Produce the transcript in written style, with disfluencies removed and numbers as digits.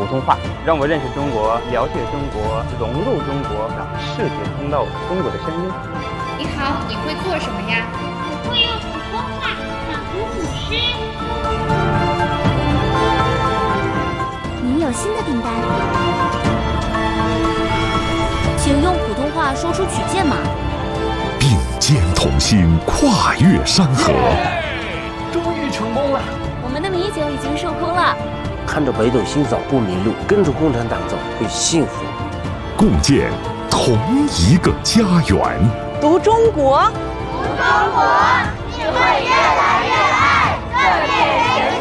通话，让我认识中国，了解中国，融入中国，让世界听到中国的声音。 你好，你会做什么呀？ 我会用普通话讲古古诗。 您有新的订单，请用普通话说出取件码。 并肩同行，跨越山河。 终于成功了！ 我们的米酒已经收工了。 看着北斗星走不迷路，跟着共产党走会幸福。 共建同一个家园。 读中国， 读中国，你会越来越爱，更越前